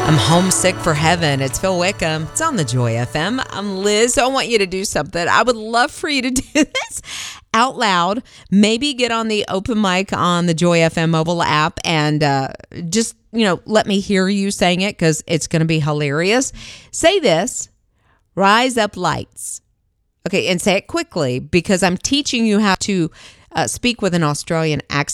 I'm homesick for heaven. It's Phil Wickham. It's on the Joy FM. I'm Liz. I want you to do something. I would love for you to do this out loud. Maybe get on the open mic on the Joy FM mobile app and just, let me hear you saying it because it's going to be hilarious. Say this, rise up lights. Okay, and say it quickly because I'm teaching you how to speak with an Australian accent.